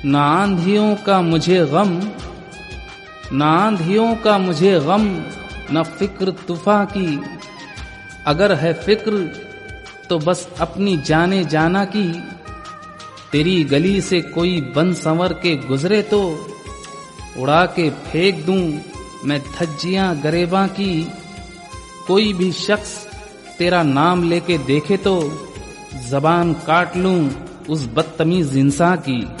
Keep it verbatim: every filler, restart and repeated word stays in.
ना आंधियों का मुझे गम, ना आंधियों का मुझे गम, न फिक्र तूफा की। अगर है फिक्र तो बस अपनी जाने जाना की। तेरी गली से कोई बन संवर के गुजरे तो उड़ा के फेंक दूं मैं धज्जियां गरेबां की। कोई भी शख्स तेरा नाम लेके देखे तो जबान काट लूं उस बदतमीज इंसान की।